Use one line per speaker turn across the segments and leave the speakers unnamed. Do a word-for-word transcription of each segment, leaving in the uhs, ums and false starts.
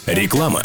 Реклама.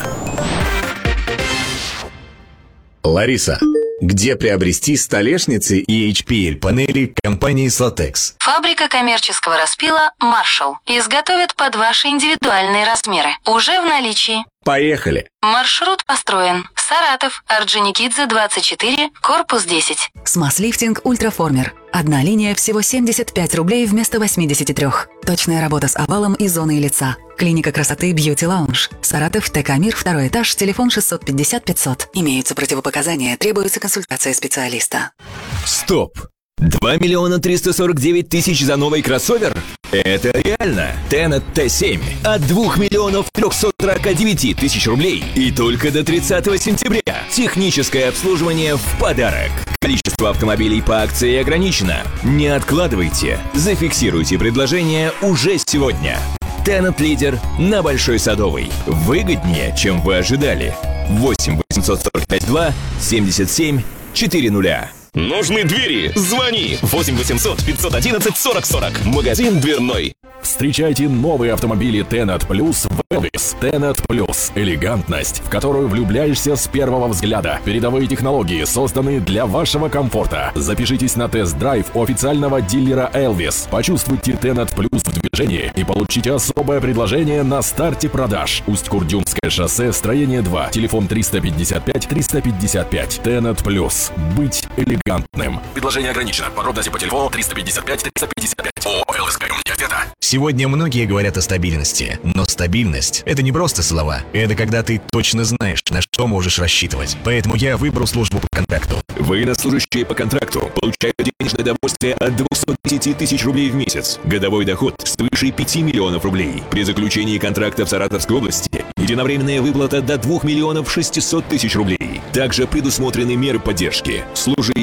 Лариса, где приобрести столешницы и эйч пи эль-панели компании Slatex?
Фабрика коммерческого распила «Маршалл» изготовит под ваши индивидуальные размеры. Уже в наличии.
Поехали!
Маршрут построен. Саратов, Орджоникидзе, двадцать четыре, корпус десять.
Смаз-лифтинг Ультраформер. Одна линия всего семьдесят пять рублей вместо восемьдесят три. Точная работа с овалом и зоной лица. Клиника красоты Beauty Lounge. Саратов, ТК Мир, второй этаж, телефон шестьсот пятьдесят пятьсот. Имеются противопоказания, требуется консультация специалиста.
Стоп! два миллиона триста сорок девять тысяч за новый кроссовер? Это реально! Tenet тэ семь от двух миллионов трехсот сорока девяти тысяч рублей и только до тридцатого сентября. Техническое обслуживание в подарок. Количество автомобилей по акции ограничено. Не откладывайте. Зафиксируйте предложение уже сегодня. Tenet лидер на Большой Садовой. Выгоднее, чем вы ожидали. восемь восемьсот сорок пять два семьдесят семь четыреста.
Нужны двери? Звони! восемь восемьсот пятьсот одиннадцать сорок сорок. Магазин дверной.
Встречайте новые автомобили Tenet Plus в Elvis. Tenet Plus. Элегантность, в которую влюбляешься с первого взгляда. Передовые технологии созданы для вашего комфорта. Запишитесь на тест-драйв у официального дилера Elvis. Почувствуйте Tenet Plus в движении и получите особое предложение на старте продаж. Усть-Курдюмское шоссе, строение два. Телефон триста пятьдесят пять триста пятьдесят пять. Tenet Plus. Быть элегантным.
Предложение ограничено. Подробности по телефону триста пятьдесят пять триста пятьдесят пять. ООО ЛСК Университета.
Сегодня многие говорят о стабильности, но стабильность – это не просто слова. Это когда ты точно знаешь, на что можешь рассчитывать. Поэтому я выберу службу по контракту.
Военнослужащие по контракту получают денежное довольствие от двухсот десяти тысяч рублей в месяц. Годовой доход свыше пяти миллионов рублей. При заключении контракта в Саратовской области единовременная выплата до двух миллионов шестисот тысяч рублей. Также предусмотрены меры поддержки. Служи